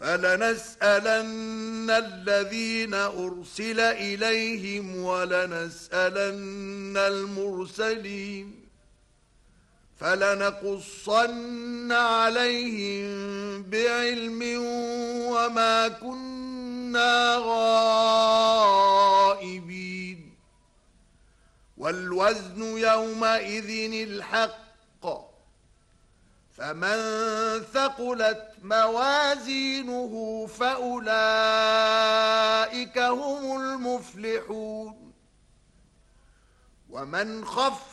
فلنسألن الذين أرسل إليهم ولنسألن المرسلين فلنقصن عليهم بعلم وما كنا غائبين والوزن يومئذ الحق فمن ثقلت موازينه فأولئك هم المفلحون ومن خفت